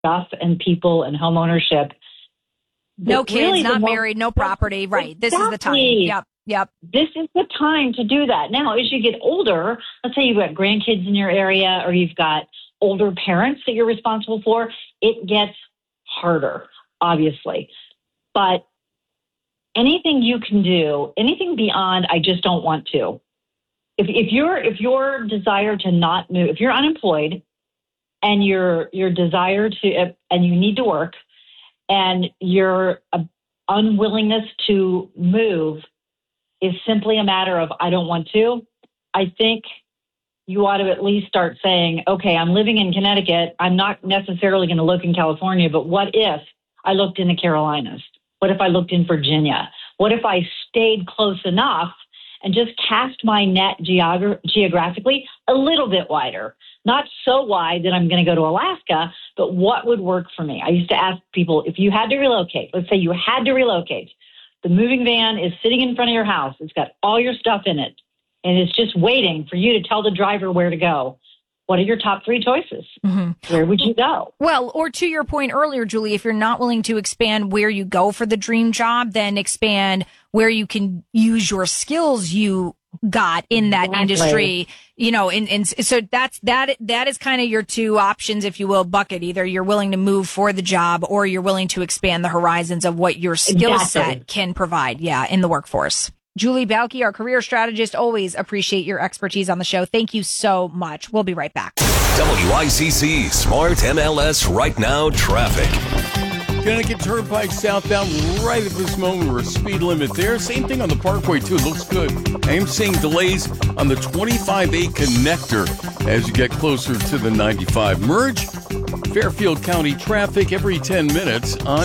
stuff and people and home ownership. No kids, really not married, no property. Right. This is the time. Yep. This is the time to do that. Now, as you get older, let's say you've got grandkids in your area or you've got older parents that you're responsible for, it gets harder, obviously. But anything you can do, anything beyond I just don't want to. If your desire to not move, if you're unemployed and your desire to, and you need to work and your unwillingness to move is simply a matter of I don't want to, I think you ought to at least start saying, okay, I'm living in Connecticut. I'm not necessarily going to look in California, but what if I looked in the Carolinas? What if I looked in Virginia? What if I stayed close enough and just cast my net geographically a little bit wider? Not so wide that I'm going to go to Alaska, but what would work for me? I used to ask people, if you had to relocate, let's say you had to relocate, the moving van is sitting in front of your house. It's got all your stuff in it, and it's just waiting for you to tell the driver where to go. What are your top 3 choices? Mm-hmm. Where would you go? Well, or to your point earlier, Julie, if you're not willing to expand where you go for the dream job, then expand where you can use your skills you got in that industry, and so that is kind of your 2 options, if you will, bucket. Either you're willing to move for the job or you're willing to expand the horizons of what your skill set can provide. Yeah. In the workforce. Julie Balke, our career strategist, always appreciate your expertise on the show. Thank you so much. We'll be right back. WICC Smart MLS Right Now Traffic. Connecticut Turnpike southbound right at this moment. We're a speed limit there. Same thing on the Parkway, too. It looks good. I am seeing delays on the 25A connector as you get closer to the 95 merge. Fairfield County traffic every 10 minutes on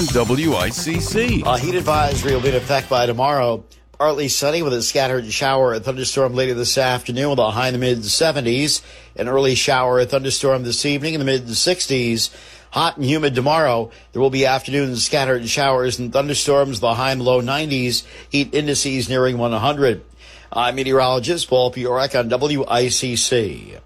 WICC. A heat advisory will be in effect by tomorrow. Partly sunny with a scattered shower or thunderstorm later this afternoon with a high in the mid-70s. An early shower or thunderstorm this evening in the mid-60s. Hot and humid tomorrow. There will be afternoon scattered showers and thunderstorms, the high and low 90s. Heat indices nearing 100. I'm meteorologist Paul Piorek on WICC.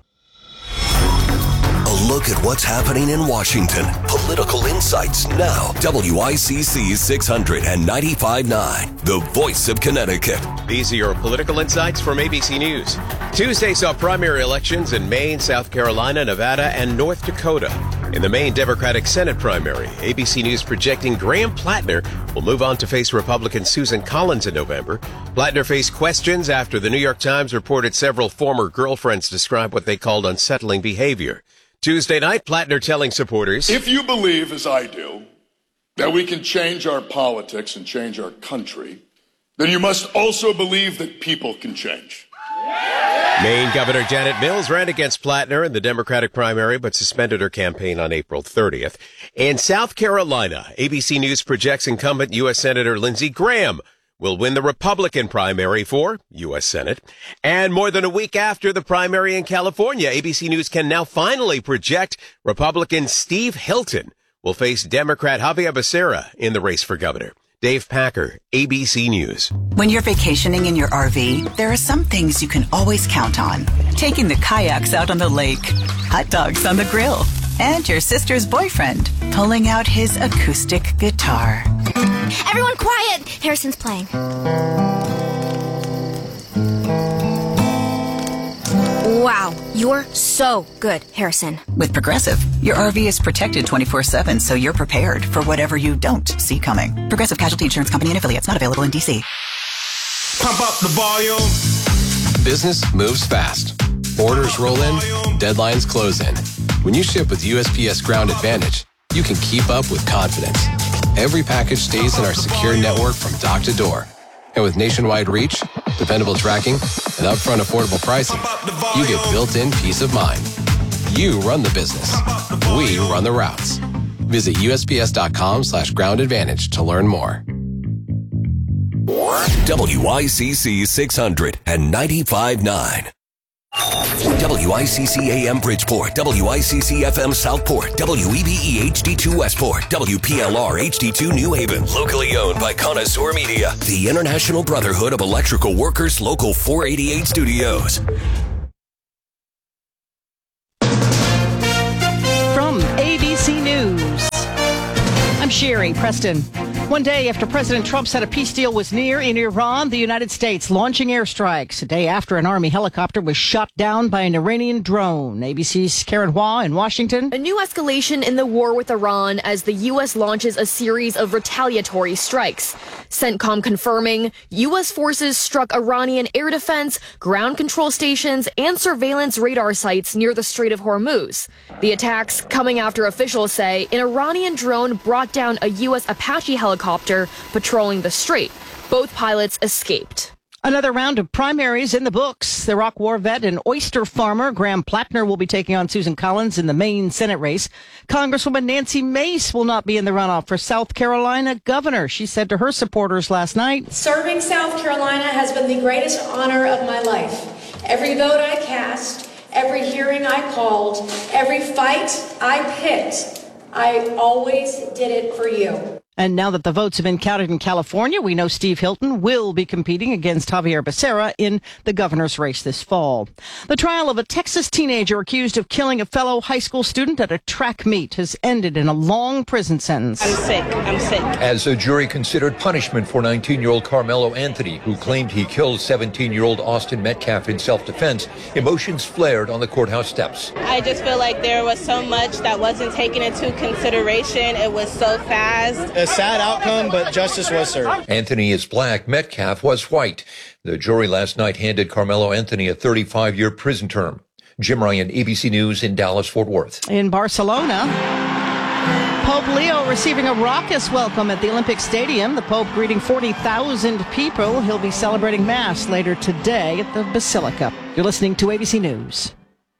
A look at what's happening in Washington. Political insights now. WICC 600 and 95.9, the voice of Connecticut. These are your political insights from ABC News. Tuesday saw primary elections in Maine, South Carolina, Nevada, and North Dakota. In the Maine Democratic Senate primary, ABC News projecting Graham Plattner will move on to face Republican Susan Collins in November. Plattner faced questions after the New York Times reported several former girlfriends described what they called unsettling behavior. Tuesday night, Plattner telling supporters, if you believe, as I do, that we can change our politics and change our country, then you must also believe that people can change. Maine Governor Janet Mills ran against Plattner in the Democratic primary, but suspended her campaign on April 30th. In South Carolina, ABC News projects incumbent U.S. Senator Lindsey Graham will win the Republican primary for U.S. Senate. And more than a week after the primary in California, ABC News can now finally project Republican Steve Hilton will face Democrat Javier Becerra in the race for governor. Dave Packer, ABC News. When you're vacationing in your RV, there are some things you can always count on. Taking the kayaks out on the lake, hot dogs on the grill, and your sister's boyfriend pulling out his acoustic guitar. Everyone quiet! Harrison's playing. Wow, you're so good, Harrison. With Progressive, your RV is protected 24/7, so you're prepared for whatever you don't see coming. Progressive Casualty Insurance Company and affiliates, not available in D.C. Pump up the volume. Business moves fast. Orders roll in, deadlines close in. When you ship with USPS Ground Advantage, you can keep up with confidence. Every package stays in our secure network from dock to door. And with nationwide reach, dependable tracking, and upfront affordable pricing, you get built-in peace of mind. You run the business. We run the routes. Visit USPS.com/Ground Advantage to learn more. WICC 600 and 95.9. WICC AM Bridgeport, WICC FM Southport, WEBE HD2 Westport, WPLR HD2 New Haven. Locally owned by Connoisseur Media, the International Brotherhood of Electrical Workers, Local 488 Studios. From ABC News, Sherry Preston. One day after President Trump said a peace deal was near in Iran, the United States launching airstrikes. A day after an Army helicopter was shot down by an Iranian drone. ABC's Karen Hua in Washington. A new escalation in the war with Iran as the U.S. launches a series of retaliatory strikes. CENTCOM confirming U.S. forces struck Iranian air defense, ground control stations, and surveillance radar sites near the Strait of Hormuz. The attacks coming after officials say an Iranian drone brought down a U.S. Apache helicopter patrolling the strait. Both pilots escaped. Another round of primaries in the books. The Iraq War vet and oyster farmer Graham Plattner will be taking on Susan Collins in the Maine Senate race. Congresswoman Nancy Mace will not be in the runoff for South Carolina governor. She said to her supporters last night, "Serving South Carolina has been the greatest honor of my life. Every vote I cast, every hearing I called, every fight I picked, I always did it for you." And now that the votes have been counted in California, we know Steve Hilton will be competing against Javier Becerra in the governor's race this fall. The trial of a Texas teenager accused of killing a fellow high school student at a track meet has ended in a long prison sentence. I'm sick. As a jury considered punishment for 19-year-old Carmelo Anthony, who claimed he killed 17-year-old Austin Metcalf in self-defense, emotions flared on the courthouse steps. I just feel like there was so much that wasn't taken into consideration. It was so fast. A sad outcome, but justice was served. Anthony is black. Metcalf was white. The jury last night handed Carmelo Anthony a 35-year prison term. Jim Ryan, ABC News in Dallas-Fort Worth. In Barcelona, Pope Leo receiving a raucous welcome at the Olympic Stadium. The Pope greeting 40,000 people. He'll be celebrating Mass later today at the Basilica. You're listening to ABC News.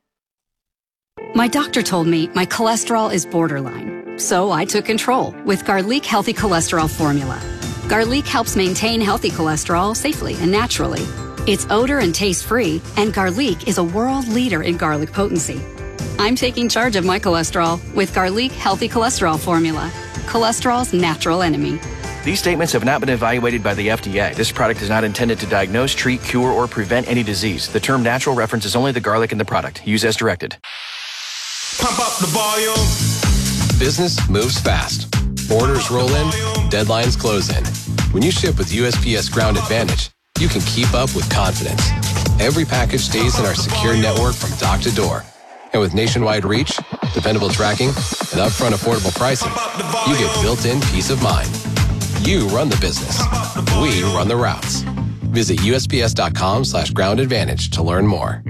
My doctor told me my cholesterol is borderline. So I took control with Garlic Healthy Cholesterol Formula. Garlic helps maintain healthy cholesterol safely and naturally. It's odor and taste free, and Garlic is a world leader in garlic potency. I'm taking charge of my cholesterol with Garlic Healthy Cholesterol Formula, cholesterol's natural enemy. These statements have not been evaluated by the FDA. This product is not intended to diagnose, treat, cure, or prevent any disease. The term natural references only the garlic in the product. Use as directed. Pump up the volume. Business moves fast. Orders roll in, deadlines close in. When you ship with USPS Ground Advantage, you can keep up with confidence. Every package stays in our secure network from dock to door. And with nationwide reach, dependable tracking, and upfront affordable pricing, you get built-in peace of mind. You run the business. We run the routes. Visit USPS.com/Ground Advantage to learn more.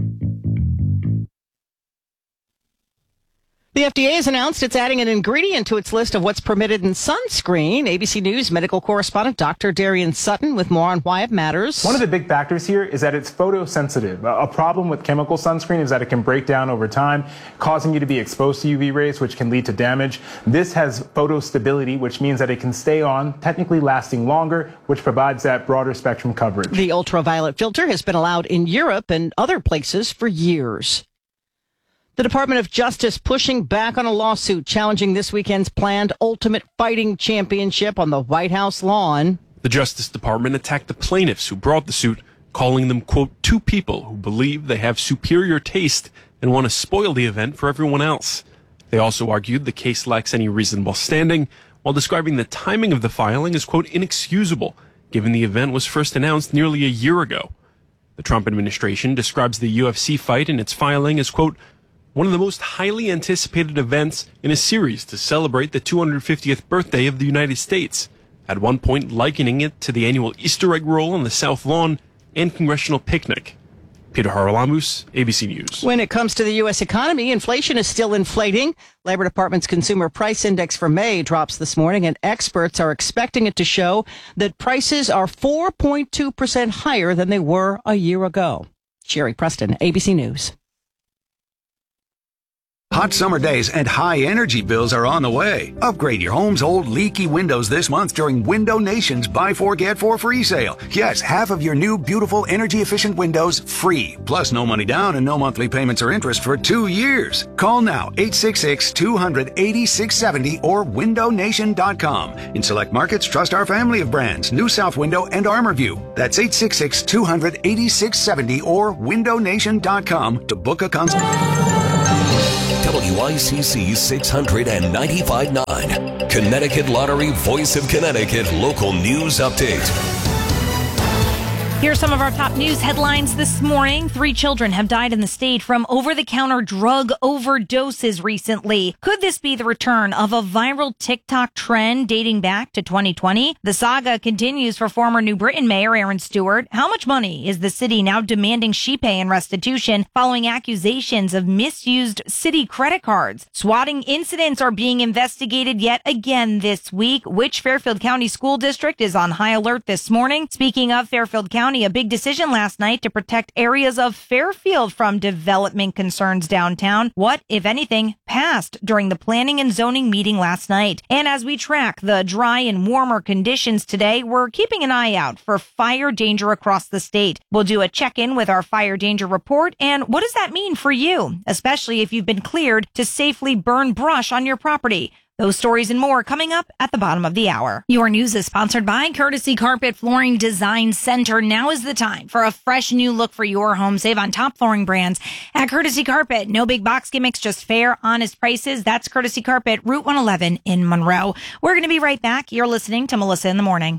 The FDA has announced it's adding an ingredient to its list of what's permitted in sunscreen. ABC News medical correspondent Dr. Darian Sutton with more on why it matters. One of the big factors here is that it's photosensitive. A problem with chemical sunscreen is that it can break down over time, causing you to be exposed to UV rays, which can lead to damage. This has photostability, which means that it can stay on, technically lasting longer, which provides that broader spectrum coverage. The ultraviolet filter has been allowed in Europe and other places for years. The Department of Justice pushing back on a lawsuit challenging this weekend's planned Ultimate Fighting Championship on the White House lawn. The Justice Department attacked the plaintiffs who brought the suit, calling them, quote, two people who believe they have superior taste and want to spoil the event for everyone else. They also argued the case lacks any reasonable standing, while describing the timing of the filing as, quote, inexcusable, given the event was first announced nearly a year ago. The Trump administration describes the UFC fight in its filing as, quote, one of the most highly anticipated events in a series to celebrate the 250th birthday of the United States, at one point likening it to the annual Easter egg roll on the South Lawn and congressional picnic. Peter Haralamus, ABC News. When it comes to the U.S. economy, inflation is still inflating. Labor Department's Consumer Price Index for May drops this morning, and experts are expecting it to show that prices are 4.2% higher than they were a year ago. Sherry Preston, ABC News. Hot summer days and high energy bills are on the way. Upgrade your home's old leaky windows this month during Window Nation's Buy 4 Get 4 free sale. Yes, half of your new beautiful energy efficient windows free. Plus no money down and no monthly payments or interest for 2 years. Call now 866-200-8670 or windownation.com. In select markets, trust our family of brands, New South Window and ArmorView. That's 866-200-8670 or windownation.com to book a consult. WICC 695.9. Connecticut Lottery Voice of Connecticut local news update. Here's some of our top news headlines this morning. 3 children have died in the state from over-the-counter drug overdoses recently. Could this be the return of a viral TikTok trend dating back to 2020? The saga continues for former New Britain Mayor Aaron Stewart. How much money is the city now demanding she pay in restitution following accusations of misused city credit cards? Swatting incidents are being investigated yet again this week. Which Fairfield County School District is on high alert this morning? Speaking of Fairfield County, a big decision last night to protect areas of Fairfield from development concerns downtown. What, if anything, passed during the planning and zoning meeting last night? And as we track the dry and warmer conditions today, we're keeping an eye out for fire danger across the state. We'll do a check-in with our fire danger report. And what does that mean for you, especially if you've been cleared to safely burn brush on your property? Those stories and more coming up at the bottom of the hour. Your news is sponsored by Courtesy Carpet Flooring Design Center. Now is the time for a fresh new look for your home. Save on top flooring brands at Courtesy Carpet. No big box gimmicks, just fair, honest prices. That's Courtesy Carpet, Route 111 in Monroe. We're going to be right back. You're listening to Melissa in the Morning.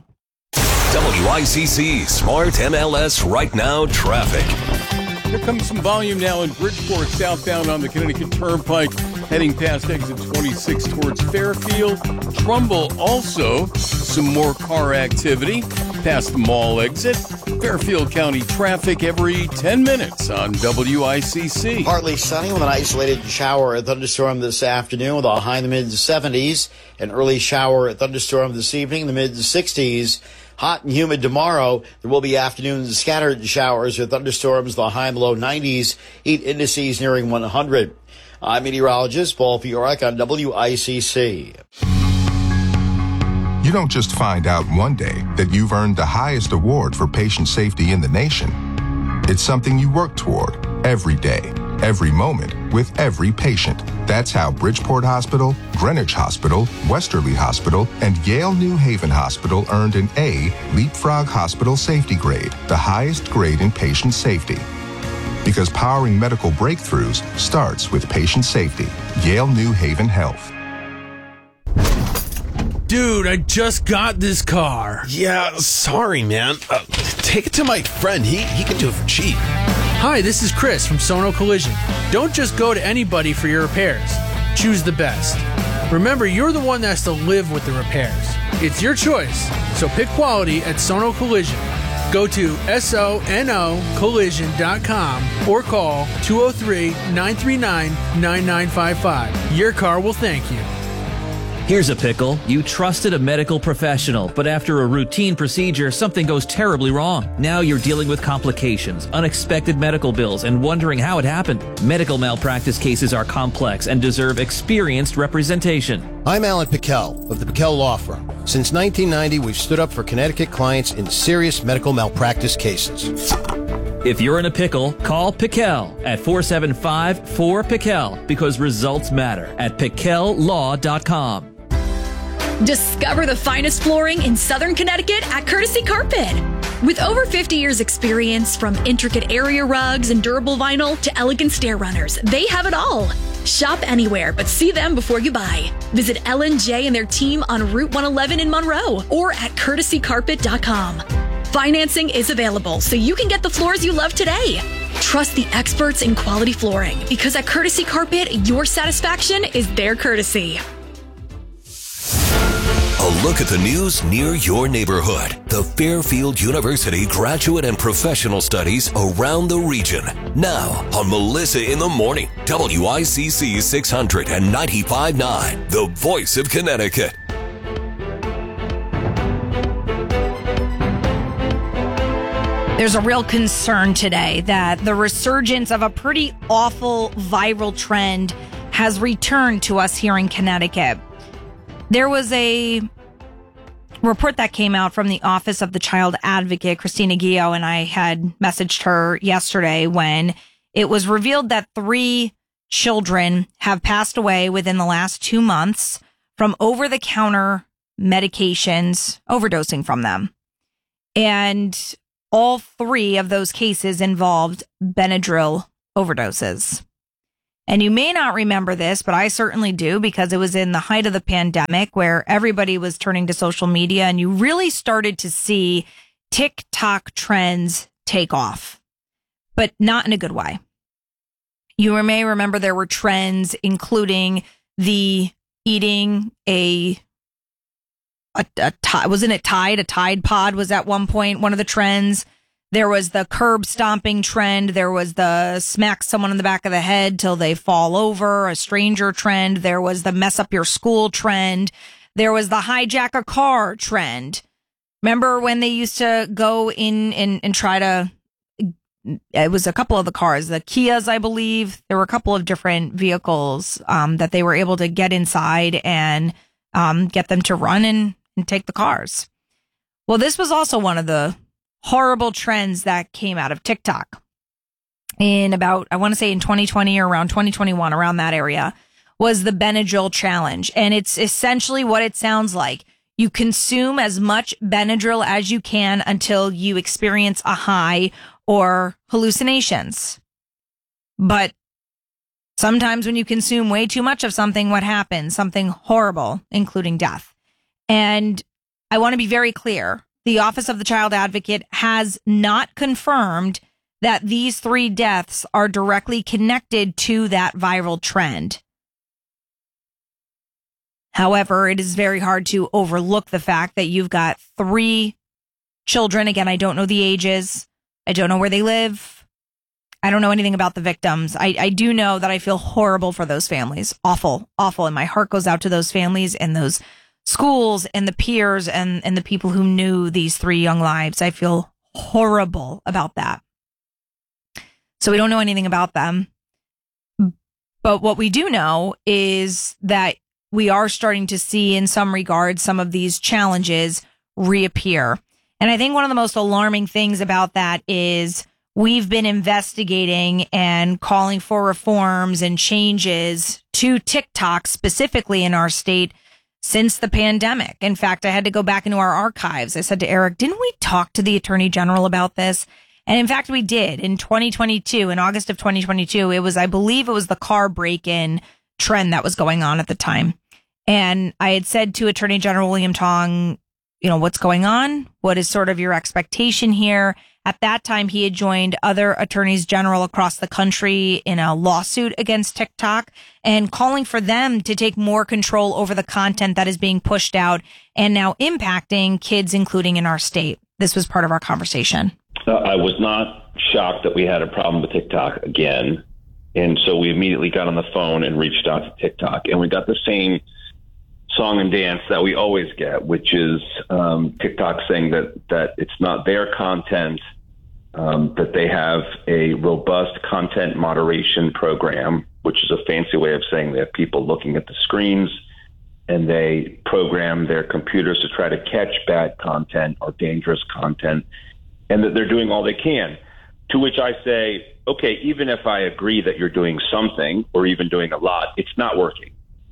WICC Smart MLS Right Now traffic. Here comes some volume now in Bridgeport, southbound on the Connecticut Turnpike, heading past exit 26 towards Fairfield. Trumbull also, some more car activity past the mall exit. Fairfield County traffic every 10 minutes on WICC. Partly sunny with an isolated shower and thunderstorm this afternoon with a high in the mid-70s. An early shower and thunderstorm this evening in the mid-60s. Hot and humid tomorrow. There will be afternoon scattered showers or thunderstorms, the high in the low 90s. Heat indices nearing 100. I'm meteorologist Paul Fiorek on WICC. You don't just find out one day that you've earned the highest award for patient safety in the nation. It's something you work toward every day, every moment, with every patient. That's how Bridgeport Hospital, Greenwich Hospital, Westerly Hospital, and Yale New Haven Hospital earned an A Leapfrog Hospital Safety Grade, the highest grade in patient safety. Because powering medical breakthroughs starts with patient safety. Yale New Haven Health. Dude, I just got this car. Yeah, sorry, man. Take it to my friend. He can do it for cheap. Hi, this is Chris from Sono Collision. Don't just go to anybody for your repairs. Choose the best. Remember, you're the one that has to live with the repairs. It's your choice, so pick quality at Sono Collision. Go to sonocollision.com or call 203-939-9955. Your car will thank you. Here's a pickle. You trusted a medical professional, but after a routine procedure, something goes terribly wrong. Now you're dealing with complications, unexpected medical bills, and wondering how it happened. Medical malpractice cases are complex and deserve experienced representation. I'm Alan Pickell of the Pickell Law Firm. Since 1990, we've stood up for Connecticut clients in serious medical malpractice cases. If you're in a pickle, call Pickell at 475-4PICKELL because results matter at PickellLaw.com. Discover the finest flooring in Southern Connecticut at Courtesy Carpet. With over 50 years experience, from intricate area rugs and durable vinyl to elegant stair runners, they have it all. Shop anywhere, but see them before you buy. Visit L&J and their team on Route 111 in Monroe or at courtesycarpet.com. Financing is available, so you can get the floors you love today. Trust the experts in quality flooring, because at Courtesy Carpet, your satisfaction is their courtesy. A look at the news near your neighborhood. The Fairfield University Graduate and Professional Studies around the region. Now on Melissa in the Morning, WICC 695.9, the voice of Connecticut. There's a real concern today that the resurgence of a pretty awful viral trend has returned to us here in Connecticut. There was a report that came out from the Office of the Child Advocate, Christina Guillo, and I had messaged her yesterday when it was revealed that 3 children have passed away within the last 2 months from over-the-counter medications, overdosing from them. And all 3 of those cases involved Benadryl overdoses. And you may not remember this, but I certainly do, because it was in the height of the pandemic where everybody was turning to social media, and you really started to see TikTok trends take off, but not in a good way. You may remember there were trends including the eating wasn't it Tide? A Tide Pod was at one point one of the trends. There was the curb stomping trend. There was the smack someone in the back of the head till they fall over, a stranger trend. There was the mess up your school trend. There was the hijack a car trend. Remember when they used to go in and try to, it was a couple of the cars, the Kias, I believe. There were a couple of different vehicles that they were able to get inside and get them to run and take the cars. Well, this was also one of the horrible trends that came out of TikTok in about, I want to say in 2020 or around 2021, around that area, was the Benadryl challenge. And it's essentially what it sounds like. You consume as much Benadryl as you can until you experience a high or hallucinations. But sometimes when you consume way too much of something, what happens? Something horrible, including death. And I want to be very clear. The Office of the Child Advocate has not confirmed that these 3 deaths are directly connected to that viral trend. However, it is very hard to overlook the fact that you've got 3 children. Again, I don't know the ages. I don't know where they live. I don't know anything about the victims. I do know that I feel horrible for those families. Awful, awful. And my heart goes out to those families and those schools and the peers and the people who knew these 3 young lives. I feel horrible about that. So we don't know anything about them. But what we do know is that we are starting to see, in some regards, some of these challenges reappear. And I think one of the most alarming things about that is we've been investigating and calling for reforms and changes to TikTok, specifically in our state, since the pandemic. In fact, I had to go back into our archives. I said to Eric, didn't we talk to the Attorney General about this? And in fact, we did. In 2022, in August of 2022, I believe it was the car break-in trend that was going on at the time. And I had said to Attorney General William Tong, what's going on? What is sort of your expectation here? At that time, he had joined other attorneys general across the country in a lawsuit against TikTok and calling for them to take more control over the content that is being pushed out and now impacting kids, including in our state. This was part of our conversation. I was not shocked that we had a problem with TikTok again. And so we immediately got on the phone and reached out to TikTok, and we got the same song and dance that we always get, which is TikTok saying that it's not their content, that they have a robust content moderation program, which is a fancy way of saying they have people looking at the screens and they program their computers to try to catch bad content or dangerous content, and that they're doing all they can. To which I say, okay, even if I agree that you're doing something or even doing a lot, it's not working.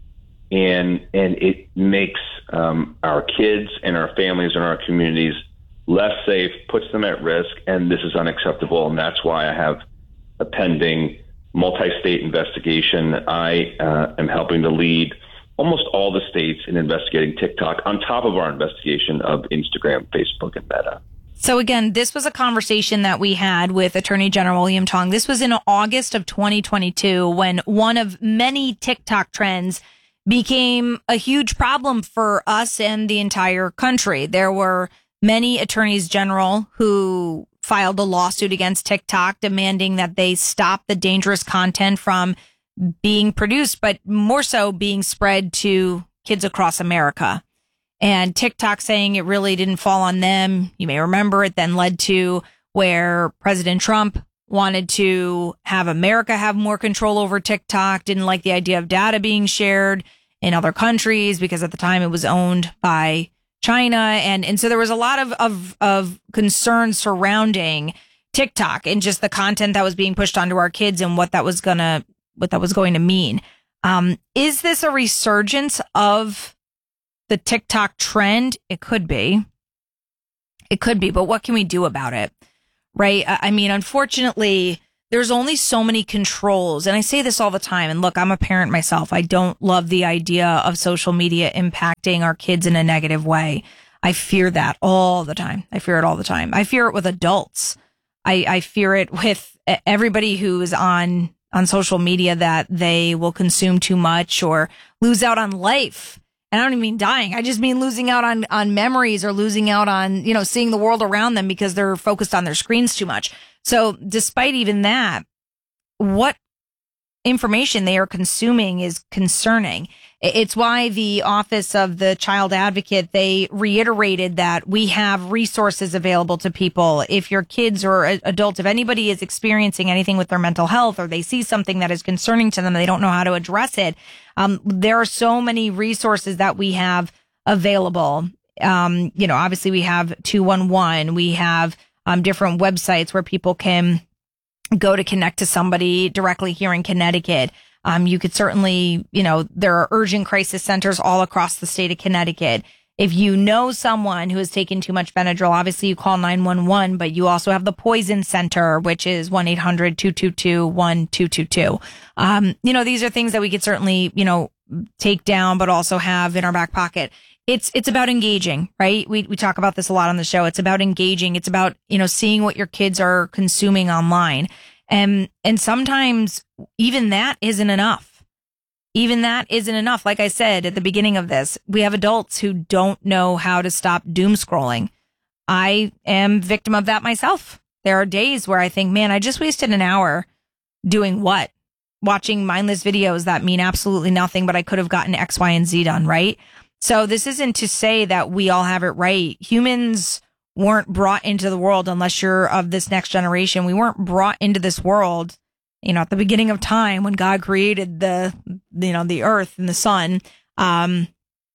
And it makes our kids and our families and our communities less safe, puts them at risk, and this is unacceptable. And that's why I have a pending multi-state investigation. I am helping to lead almost all the states in investigating TikTok on top of our investigation of Instagram, Facebook, and Meta. So again, this was a conversation that we had with Attorney General William Tong. This was in August of 2022 when one of many TikTok trends became a huge problem for us and the entire country. There were many attorneys general who filed a lawsuit against TikTok demanding that they stop the dangerous content from being produced, but more so being spread to kids across America. And TikTok saying it really didn't fall on them. You may remember it then led to where President Trump wanted to have America have more control over TikTok, didn't like the idea of data being shared in other countries because at the time it was owned by China. And so there was a lot of concerns surrounding TikTok and just the content that was being pushed onto our kids and what that was going to mean. Is this a resurgence of the TikTok trend? It could be. But what can we do about it? Right? I mean, unfortunately, there's only so many controls. And I say this all the time. And look, I'm a parent myself. I don't love the idea of social media impacting our kids in a negative way. I fear that all the time. I fear it all the time. I fear it with adults. I fear it with everybody who is on social media, that they will consume too much or lose out on life. And I don't even mean dying. I just mean losing out on memories, or losing out on, seeing the world around them because they're focused on their screens too much. So despite even that, what information they are consuming is concerning. It's why the Office of the Child Advocate, they reiterated that we have resources available to people. If your kids or adults, if anybody is experiencing anything with their mental health, or they see something that is concerning to them, they don't know how to address it. There are so many resources that we have available. Obviously we have 211. We have different websites where people can go to connect to somebody directly here in Connecticut. You could certainly, there are urgent crisis centers all across the state of Connecticut. If you know someone who has taken too much Benadryl, obviously you call 911, but you also have the Poison Center, which is 1-800-222-1222. These are things that we could certainly, take down, but also have in our back pocket. It's about engaging, right? We talk about this a lot on the show. It's about engaging. It's about, seeing what your kids are consuming online. And sometimes even that isn't enough. Even that isn't enough. Like I said at the beginning of this, we have adults who don't know how to stop doom scrolling. I am victim of that myself. There are days where I think, man, I just wasted an hour doing what? Watching mindless videos that mean absolutely nothing, but I could have gotten X, Y, and Z done, right? So this isn't to say that we all have it right. Humans weren't brought into the world, unless you're of this next generation. We weren't brought into this world, at the beginning of time when God created the earth and the sun. There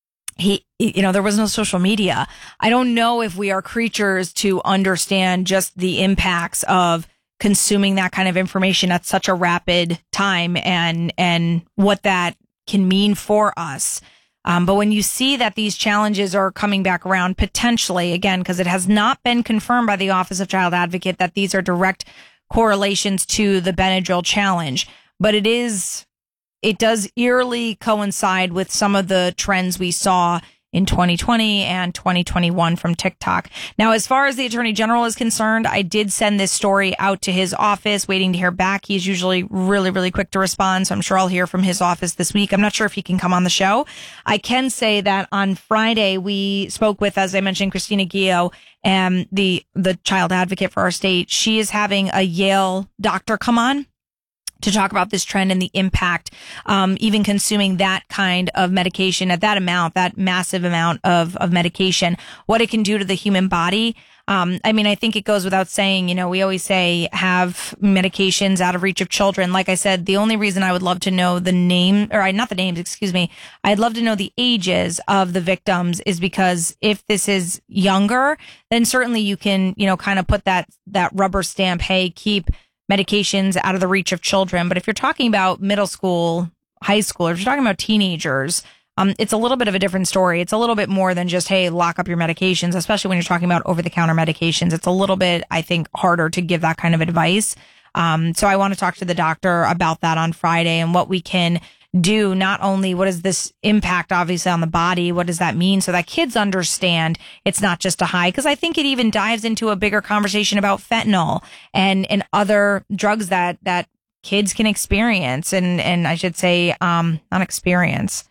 was no social media. I don't know if we are creatures to understand just the impacts of consuming that kind of information at such a rapid time and what that can mean for us. But when you see that these challenges are coming back around, potentially, again, because it has not been confirmed by the Office of Child Advocate that these are direct correlations to the Benadryl challenge, but it does eerily coincide with some of the trends we saw in 2020 and 2021 from TikTok. Now, as far as the Attorney General is concerned, I did send this story out to his office, waiting to hear back. He's usually really, really quick to respond, so I'm sure I'll hear from his office this week. I'm not sure if he can come on the show. I can say that on Friday, we spoke with, as I mentioned, Christina Gio, and the child advocate for our state. She is having a Yale doctor come on to talk about this trend and the impact, even consuming that kind of medication at that amount, that massive amount of medication, what it can do to the human body. I think it goes without saying, we always say have medications out of reach of children. Like I said, the only reason I would love to know the name, or not the names, excuse me, I'd love to know the ages of the victims, is because if this is younger, then certainly you can, kind of put that rubber stamp, hey, keep medications out of the reach of children. But if you're talking about middle school, high school, or if you're talking about teenagers, it's a little bit of a different story. It's a little bit more than just, hey, lock up your medications, especially when you're talking about over-the-counter medications. It's a little bit, I think, harder to give that kind of advice. So I want to talk to the doctor about that on Friday and what we can do. Not only what is this impact, obviously, on the body, what does that mean, so that kids understand it's not just a high, because I think it even dives into a bigger conversation about fentanyl and other drugs that kids can experience, and I should say not experience,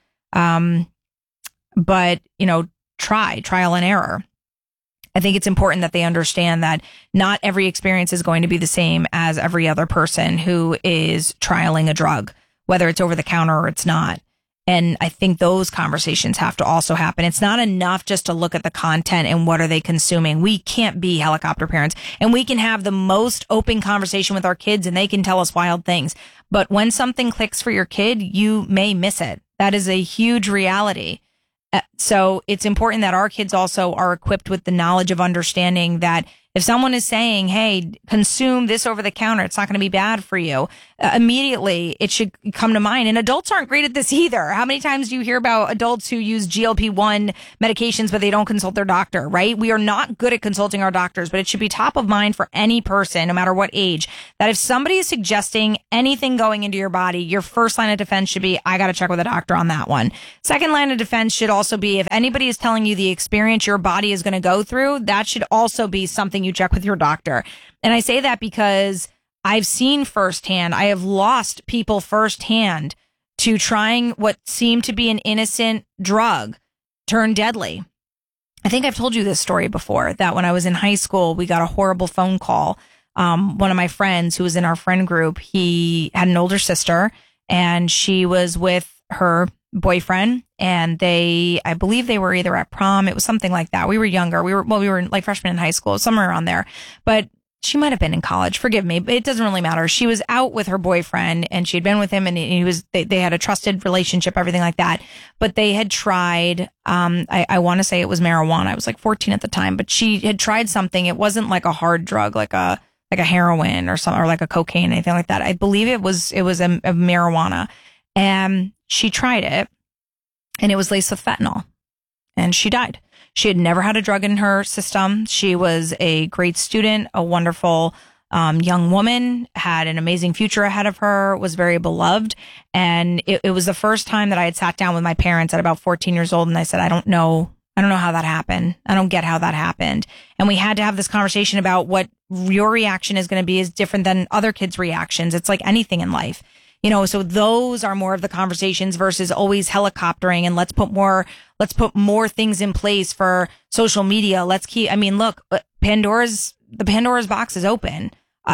but trial and error. I think it's important that they understand that not every experience is going to be the same as every other person who is trialing a drug, whether it's over the counter or it's not. And I think those conversations have to also happen. It's not enough just to look at the content and what are they consuming. We can't be helicopter parents, and we can have the most open conversation with our kids and they can tell us wild things. But when something clicks for your kid, you may miss it. That is a huge reality. So it's important that our kids also are equipped with the knowledge of understanding that If someone is saying, hey, consume this over the counter, it's not going to be bad for you, immediately it should come to mind. And adults aren't great at this either. How many times do you hear about adults who use GLP-1 medications, but they don't consult their doctor, right? We are not good at consulting our doctors, but it should be top of mind for any person, no matter what age, that if somebody is suggesting anything going into your body, your first line of defense should be, I got to check with a doctor on that one. Second line of defense should also be, if anybody is telling you the experience your body is going to go through, that should also be something you check with your doctor. And I say that because I've seen firsthand, I have lost people firsthand to trying what seemed to be an innocent drug turn deadly. I think I've told you this story before, that when I was in high school, we got a horrible phone call. One of my friends who was in our friend group, he had an older sister and she was with her boyfriend, and I believe they were either at prom. It was something like that. We were younger. We were like freshmen in high school, somewhere around there, but she might have been in college. Forgive me, but it doesn't really matter. She was out with her boyfriend and she had been with him, and they had a trusted relationship, everything like that. But they had tried, I want to say it was marijuana. I was like 14 at the time, but she had tried something. It wasn't like a hard drug, like a heroin or something, or like a cocaine, anything like that. I believe it was a marijuana. And she tried it, and it was laced with fentanyl, and she died. She had never had a drug in her system. She was a great student, a wonderful young woman, had an amazing future ahead of her, was very beloved. And it was the first time that I had sat down with my parents at about 14 years old, and I said, I don't know how that happened. I don't get how that happened. And we had to have this conversation about what your reaction is going to be is different than other kids' reactions. It's like anything in life. So those are more of the conversations versus always helicoptering and let's put more things in place for social media. Look, Pandora's box is open.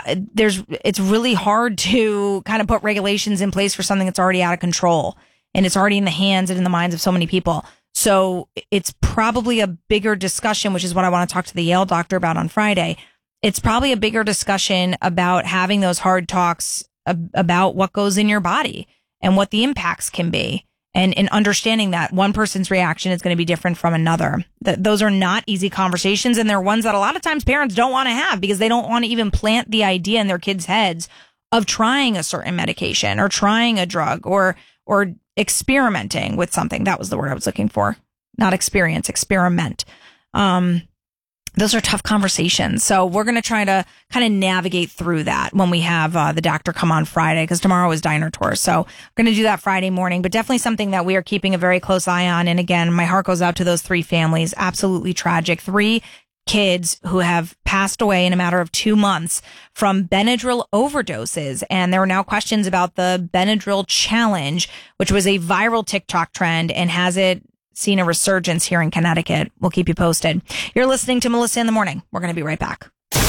It's really hard to kind of put regulations in place for something that's already out of control, and it's already in the hands and in the minds of so many people. So it's probably a bigger discussion, which is what I want to talk to the Yale doctor about on Friday. It's probably a bigger discussion about having those hard talks about what goes in your body and what the impacts can be, and understanding that one person's reaction is going to be different from another. Those are not easy conversations, and they're ones that a lot of times parents don't want to have because they don't want to even plant the idea in their kids' heads of trying a certain medication or trying a drug or experimenting with something. That was the word I was looking for. Not experience, experiment. Those are tough conversations. So we're going to try to kind of navigate through that when we have the doctor come on Friday, because tomorrow is diner tour. So we're going to do that Friday morning, but definitely something that we are keeping a very close eye on. And again, my heart goes out to those 3 families. Absolutely tragic. 3 kids who have passed away in a matter of 2 months from Benadryl overdoses. And there are now questions about the Benadryl challenge, which was a viral TikTok trend, and has it seen a resurgence here in Connecticut. We'll keep you posted. You're listening to Melissa in the Morning. We're going to be right back.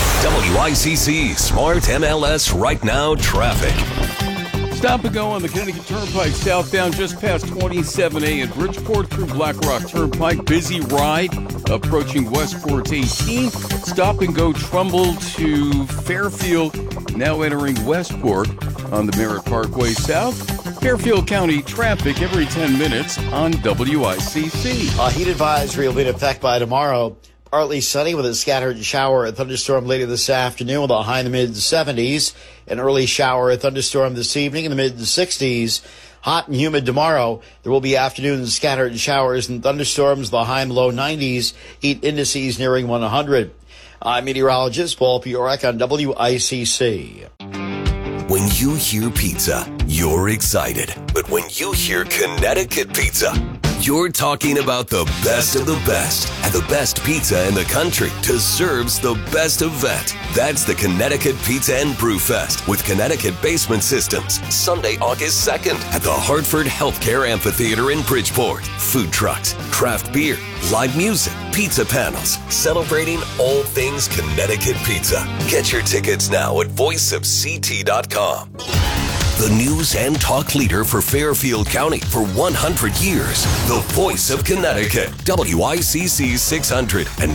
WICC Smart MLS Right Now Traffic. Stop and go on the Connecticut Turnpike southbound just past 27A at Bridgeport through Black Rock Turnpike. Busy ride approaching Westport 18. Stop and go Trumbull to Fairfield, now entering Westport on the Merritt Parkway South. Fairfield County traffic every 10 minutes on WICC. A heat advisory will be in effect by tomorrow. Partly sunny with a scattered shower and thunderstorm later this afternoon with a high in the mid-70s. An early shower and thunderstorm this evening in the mid-60s. Hot and humid tomorrow. There will be afternoon scattered showers and thunderstorms, the high and low 90s. Heat indices nearing 100. I'm meteorologist Paul Piorek on WICC. When you hear pizza, you're excited. But when you hear Connecticut pizza, you're talking about the best of the best. And the best pizza in the country deserves the best event. That's the Connecticut Pizza and Brew Fest with Connecticut Basement Systems. Sunday, August 2nd at the Hartford Healthcare Amphitheater in Bridgeport. Food trucks, craft beer, live music, pizza panels, celebrating all things Connecticut pizza. Get your tickets now at voiceofct.com. The news and talk leader for Fairfield County for 100 years. The voice of Connecticut. WICC 600 and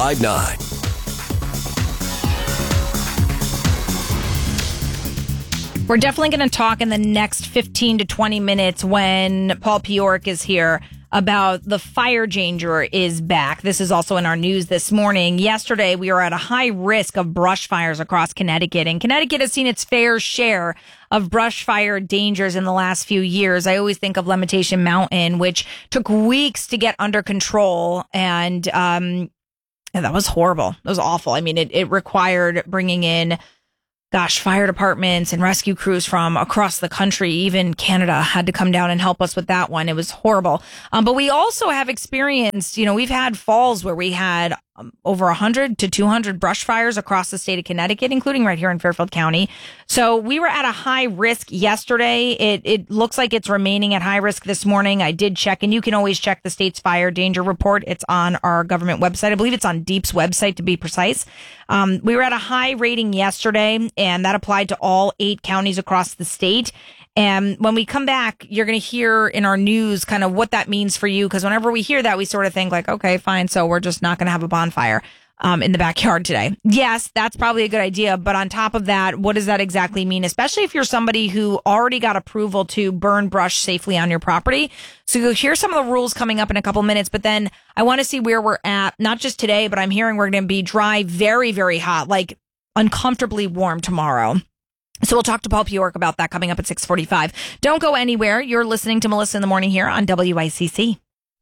95.9. We're definitely going to talk in the next 15 to 20 minutes when Paul Piorek is here about the fire danger is back. This is also in our news this morning. Yesterday, we were at a high risk of brush fires across Connecticut, and Connecticut has seen its fair share of brush fire dangers in the last few years. I always think of Limitation Mountain, which took weeks to get under control, and that was horrible. It was awful. I mean, it required bringing in fire departments and rescue crews from across the country. Even Canada had to come down and help us with that one. It was horrible. But we also have experienced, we've had falls where we had over 100 to 200 brush fires across the state of Connecticut, including right here in Fairfield County. So we were at a high risk yesterday. It looks like it's remaining at high risk this morning. I did check, and you can always check the state's fire danger report. It's on our government website. I believe it's on DEEP's website, to be precise. We were at a high rating yesterday, and that applied to all 8 counties across the state. And when we come back, you're going to hear in our news kind of what that means for you, because whenever we hear that, we sort of think like, okay, fine, so we're just not going to have a bonfire in the backyard today. Yes, that's probably a good idea. But on top of that, what does that exactly mean? Especially if you're somebody who already got approval to burn brush safely on your property. So you'll hear some of the rules coming up in a couple minutes. But then I want to see where we're at, not just today, but I'm hearing we're going to be dry, very, very hot, like uncomfortably warm tomorrow. So we'll talk to Paul Bjork about that coming up at 6:45. Don't go anywhere. You're listening to Melissa in the Morning here on WICC.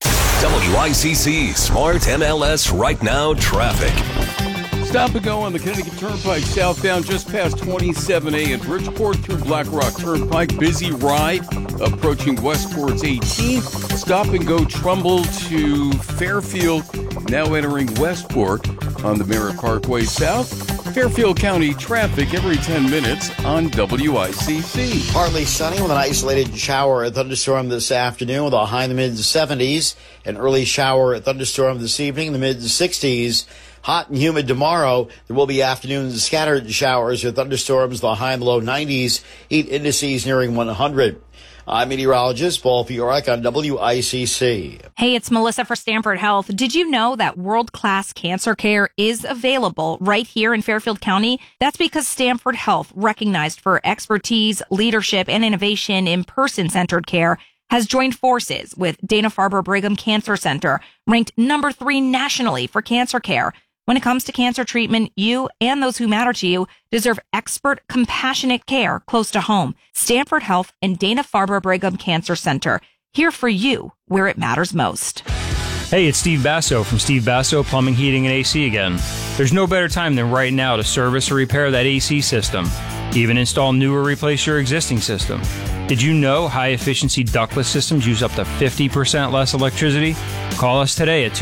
WICC Smart MLS Right Now Traffic. Stop and go on the Connecticut Turnpike southbound just past 27A at Bridgeport through Black Rock Turnpike. Busy ride approaching Westport's 18. Stop and go Trumbull to Fairfield, now entering Westport on the Merritt Parkway South. Fairfield County traffic every 10 minutes on WICC. Partly sunny with an isolated shower or thunderstorm this afternoon with a high in the mid-70s. An early shower or thunderstorm this evening in the mid-60s. Hot and humid tomorrow. There will be afternoon scattered showers or thunderstorms, the high and low 90s. Heat indices nearing 100. I'm meteorologist Paul Bjork on WICC. Hey, it's Melissa for Stanford Health. Did you know that world-class cancer care is available right here in Fairfield County? That's because Stanford Health, recognized for expertise, leadership, and innovation in person-centered care, has joined forces with Dana-Farber Brigham Cancer Center, ranked number 3 nationally for cancer care. When it comes to cancer treatment, you and those who matter to you deserve expert, compassionate care close to home. Stanford Health and Dana-Farber Brigham Cancer Center, here for you where it matters most. Hey, it's Steve Basso from Steve Basso Plumbing, Heating, and AC again. There's no better time than right now to service or repair that AC system. Even install new or replace your existing system. Did you know high-efficiency ductless systems use up to 50% less electricity? Call us today at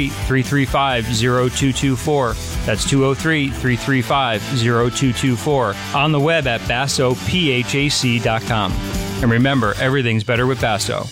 203-335-0224. That's 203-335-0224. On the web at BassoPHAC.com. And remember, everything's better with Basso.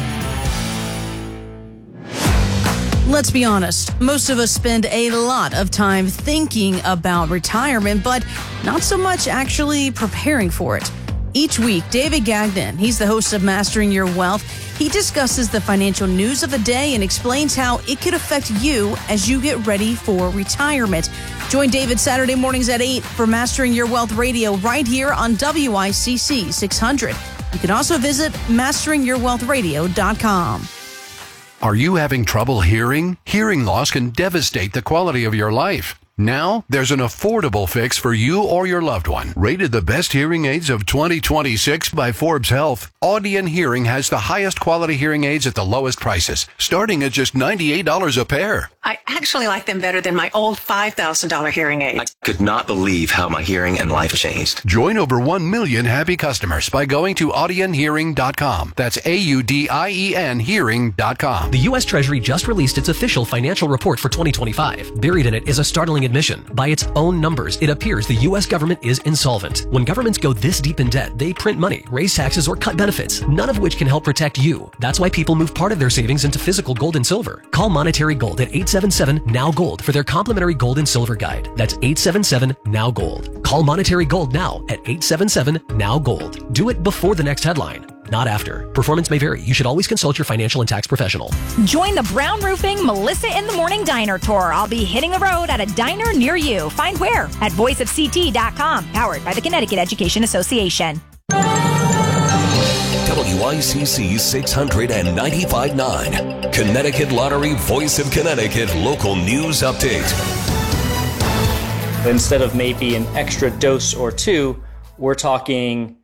Let's be honest, most of us spend a lot of time thinking about retirement, but not so much actually preparing for it. Each week, David Gagnon, he's the host of Mastering Your Wealth. He discusses the financial news of the day and explains how it could affect you as you get ready for retirement. Join David Saturday mornings at 8 for Mastering Your Wealth Radio right here on WICC 600. You can also visit masteringyourwealthradio.com. Are you having trouble hearing? Hearing loss can devastate the quality of your life. Now, there's an affordable fix for you or your loved one. Rated the best hearing aids of 2026 by Forbes Health, Audion Hearing has the highest quality hearing aids at the lowest prices, starting at just $98 a pair. I actually like them better than my old $5,000 hearing aid. I could not believe how my hearing and life changed. Join over 1 million happy customers by going to audionhearing.com. That's AUDIEN hearing.com. The U.S. Treasury just released its official financial report for 2025. Buried in it is a startling admission. By its own numbers, it appears the U.S. government is insolvent. When governments go this deep in debt, they print money, raise taxes, or cut benefits, none of which can help protect you. That's why people move part of their savings into physical gold and silver. Call Monetary Gold at 877-NOW-GOLD for their complimentary gold and silver guide. That's 877-NOW-GOLD. Call Monetary Gold now at 877-NOW-GOLD. Do it before the next headline, not after. Performance may vary. You should always consult your financial and tax professional. Join the Brown Roofing Melissa in the Morning Diner Tour. I'll be hitting the road at a diner near you. Find where at voiceofct.com. Powered by the Connecticut Education Association. WICC 695.9. Connecticut Lottery Voice of Connecticut local news update. Instead of maybe an extra dose or two, we're talking,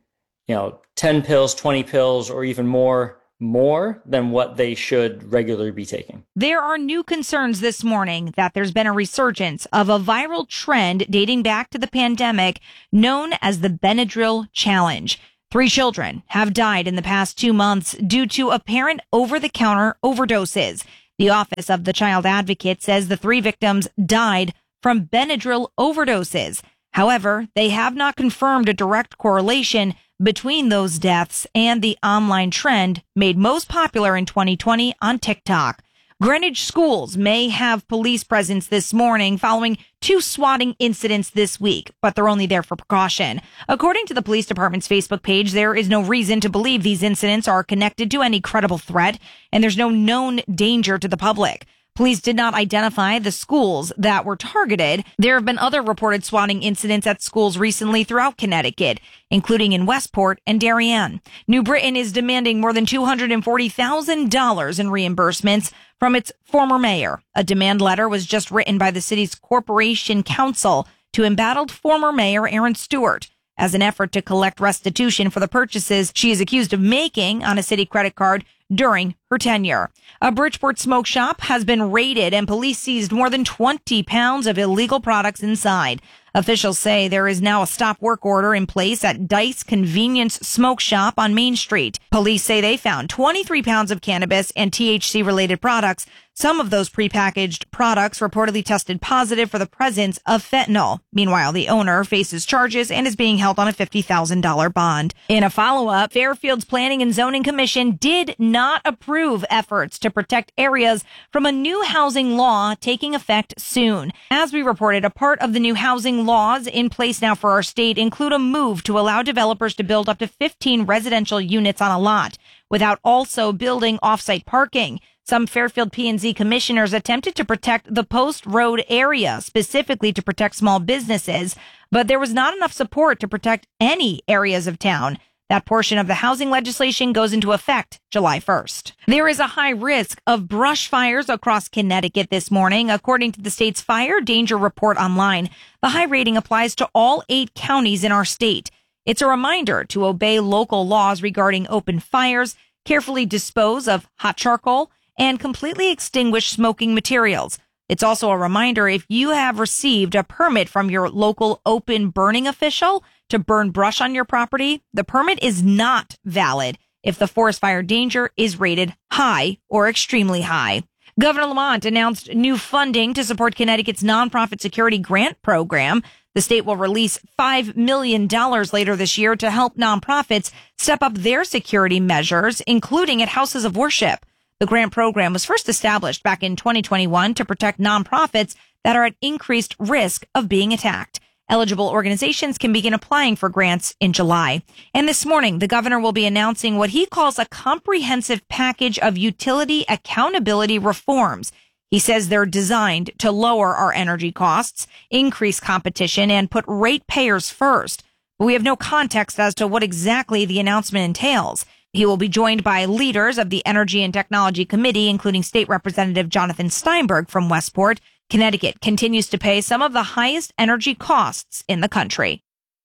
10 pills, 20 pills, or even more than what they should regularly be taking. There are new concerns this morning that there's been a resurgence of a viral trend dating back to the pandemic known as the Benadryl Challenge. 3 children have died in the past 2 months due to apparent over-the-counter overdoses. The Office of the Child Advocate says the 3 victims died from Benadryl overdoses. However, they have not confirmed a direct correlation between those deaths and the online trend made most popular in 2020 on TikTok. Greenwich schools may have police presence this morning following 2 swatting incidents this week, but they're only there for precaution. According to the police department's Facebook page, there is no reason to believe these incidents are connected to any credible threat, and there's no known danger to the public. Police did not identify the schools that were targeted. There have been other reported swatting incidents at schools recently throughout Connecticut, including in Westport and Darien. New Britain is demanding more than $240,000 in reimbursements from its former mayor. A demand letter was just written by the city's Corporation Council to embattled former mayor Aaron Stewart as an effort to collect restitution for the purchases she is accused of making on a city credit card during her tenure. A Bridgeport smoke shop has been raided and police seized more than 20 pounds of illegal products inside. Officials say there is now a stop work order in place at Dice Convenience Smoke Shop on Main Street. Police say they found 23 pounds of cannabis and THC-related products. Some of those prepackaged products reportedly tested positive for the presence of fentanyl. Meanwhile, the owner faces charges and is being held on a $50,000 bond. In a follow-up, Fairfield's Planning and Zoning Commission did not approve efforts to protect areas from a new housing law taking effect soon. As we reported, a part of the new housing laws in place now for our state include a move to allow developers to build up to 15 residential units on a lot without also building off-site parking. Some Fairfield P&Z commissioners attempted to protect the Post Road area, specifically to protect small businesses, but there was not enough support to protect any areas of town. That portion of the housing legislation goes into effect July 1st. There is a high risk of brush fires across Connecticut this morning, according to the state's Fire Danger Report online. The high rating applies to all 8 counties in our state. It's a reminder to obey local laws regarding open fires, carefully dispose of hot charcoal, and completely extinguish smoking materials. It's also a reminder if you have received a permit from your local open burning official to burn brush on your property, the permit is not valid if the forest fire danger is rated high or extremely high. Governor Lamont announced new funding to support Connecticut's nonprofit security grant program. The state will release $5 million later this year to help nonprofits step up their security measures, including at houses of worship. The grant program was first established back in 2021 to protect nonprofits that are at increased risk of being attacked. Eligible organizations can begin applying for grants in July. And this morning, the governor will be announcing what he calls a comprehensive package of utility accountability reforms. He says they're designed to lower our energy costs, increase competition, and put ratepayers first. But we have no context as to what exactly the announcement entails. He will be joined by leaders of the Energy and Technology Committee, including State Representative Jonathan Steinberg from Westport. Connecticut continues to pay some of the highest energy costs in the country.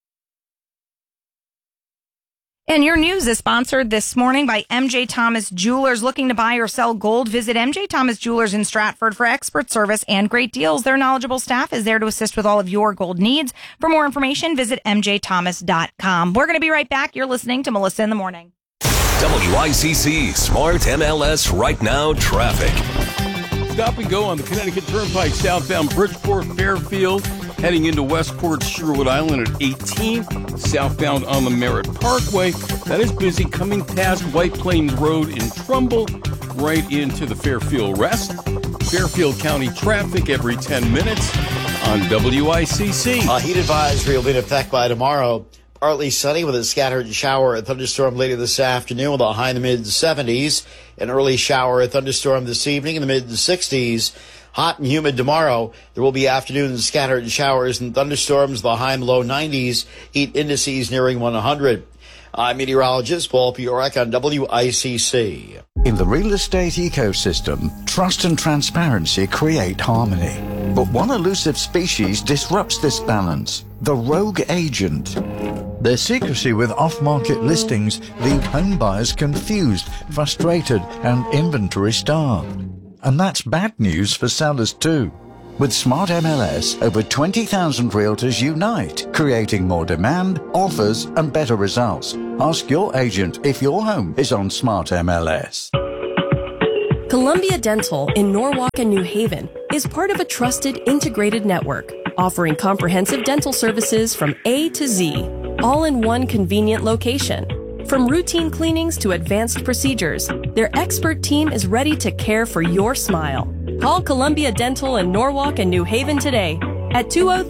And your news is sponsored this morning by MJ Thomas Jewelers. Looking to buy or sell gold? Visit MJ Thomas Jewelers in Stratford for expert service and great deals. Their knowledgeable staff is there to assist with all of your gold needs. For more information, visit mjthomas.com. We're going to be right back. You're listening to Melissa in the Morning. WICC Smart MLS Right Now Traffic. Stop and go on the Connecticut Turnpike southbound Bridgeport, Fairfield, heading into Westport, Sherwood Island at 18, southbound on the Merritt Parkway. That is busy coming past White Plains Road in Trumbull, right into the Fairfield Rest. Fairfield County traffic every 10 minutes on WICC. A heat advisory will be in effect by tomorrow. Partly sunny with a scattered shower or thunderstorm later this afternoon with a high in the mid-70s. An early shower or thunderstorm this evening in the mid-60s. Hot and humid tomorrow. There will be afternoon scattered showers and thunderstorms, the high and low 90s. Heat indices nearing 100. I'm meteorologist Paul Piorek on WICC. In the real estate ecosystem, trust and transparency create harmony. But one elusive species disrupts this balance: the rogue agent. Their secrecy with off-market listings leave home buyers confused, frustrated, and inventory-starved. And that's bad news for sellers too. With Smart MLS, over 20,000 realtors unite, creating more demand, offers, and better results. Ask your agent if your home is on Smart MLS. Columbia Dental in Norwalk and New Haven is part of a trusted integrated network, offering comprehensive dental services from A to Z, all in one convenient location. From routine cleanings to advanced procedures, their expert team is ready to care for your smile. Call Columbia Dental in Norwalk and New Haven today at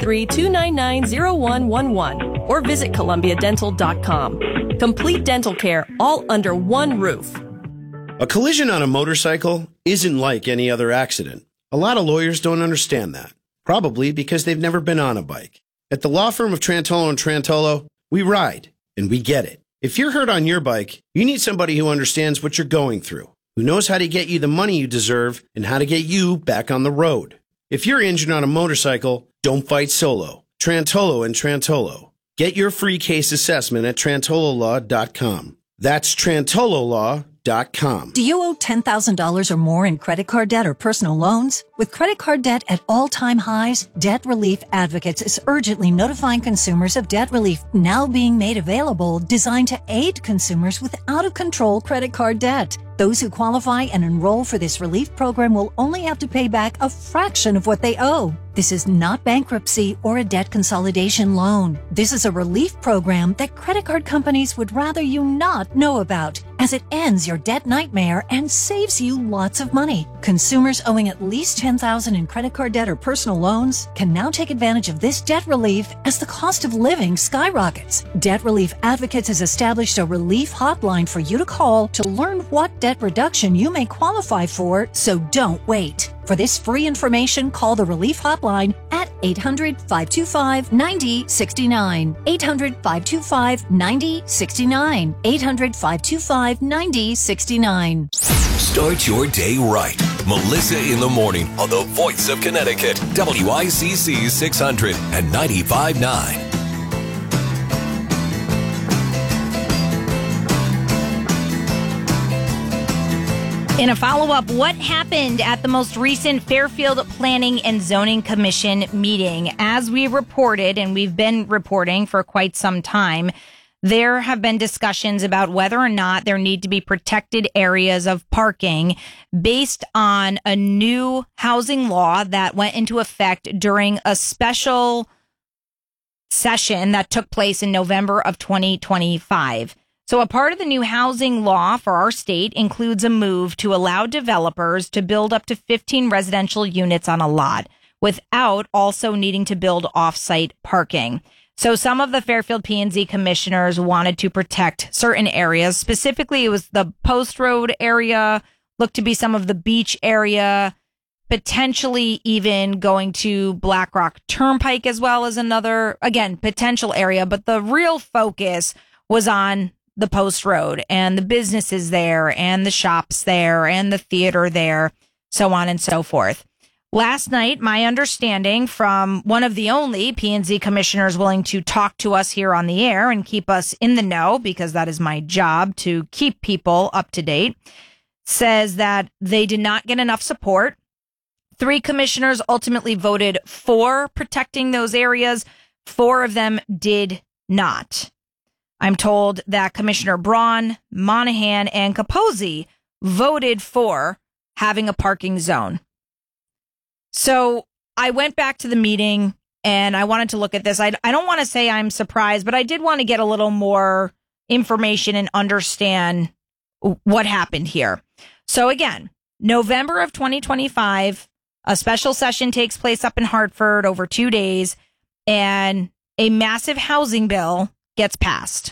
203-299-0111 or visit columbiadental.com. Complete dental care all under one roof. A collision on a motorcycle isn't like any other accident. A lot of lawyers don't understand that, probably because they've never been on a bike. At the law firm of Trantolo & Trantolo, we ride, and we get it. If you're hurt on your bike, you need somebody who understands what you're going through, who knows how to get you the money you deserve and how to get you back on the road. If you're injured on a motorcycle, don't fight solo. Trantolo & Trantolo. Get your free case assessment at trantololaw.com. That's trantololaw.com. Do you owe $10,000 or more in credit card debt or personal loans? With credit card debt at all-time highs, Debt Relief Advocates is urgently notifying consumers of debt relief now being made available, designed to aid consumers with out-of-control credit card debt. Those who qualify and enroll for this relief program will only have to pay back a fraction of what they owe. This is not bankruptcy or a debt consolidation loan. This is a relief program that credit card companies would rather you not know about, as it ends your debt nightmare and saves you lots of money. Consumers owing at least $10,000 in credit card debt or personal loans can now take advantage of this debt relief as the cost of living skyrockets. Debt Relief Advocates has established a relief hotline for you to call to learn what debt reduction you may qualify for, so don't wait. For this free information, call the Relief Hotline at 800-525-9069. 800-525-9069. 800-525-9069. Start your day right. Melissa in the morning on the Voice of Connecticut, WICC 600 and 95.9. In a follow-up, what happened at the most recent Fairfield Planning and Zoning Commission meeting? As we reported, and we've been reporting for quite some time, there have been discussions about whether or not there need to be protected areas of parking based on a new housing law that went into effect during a special session that took place in November of 2025. So a part of the new housing law for our state includes a move to allow developers to build up to 15 residential units on a lot without also needing to build off-site parking. So some of the Fairfield P&Z commissioners wanted to protect certain areas. Specifically, it was the Post Road area, looked to be some of the beach area, potentially even going to Black Rock Turnpike as well as another, again, potential area. But the real focus was on the Post Road and the businesses there and the shops there and the theater there, so on and so forth. Last night, my understanding from one of the only P&Z commissioners willing to talk to us here on the air and keep us in the know, because that is my job to keep people up to date, says that they did not get enough support. 3 commissioners ultimately voted for protecting those areas. 4 of them did not. I'm told that Commissioner Braun, Monahan, and Capozzi voted for having a parking zone. So I went back to the meeting and I wanted to look at this. I don't want to say I'm surprised, but I did want to get a little more information and understand what happened here. So again, November of 2025, a special session takes place up in Hartford over 2 days, and a massive housing bill gets passed.